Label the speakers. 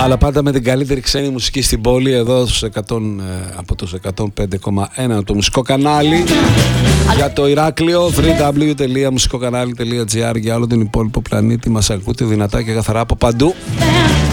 Speaker 1: Αλλά πάντα με την καλύτερη ξένη μουσική στην πόλη, εδώ στους από τους 105,1 το μουσικό κανάλι. Για το Ηράκλειο, www.musikokanali.gr. Για όλο τον υπόλοιπο πλανήτη μας ακούτε δυνατά και καθαρά από παντού.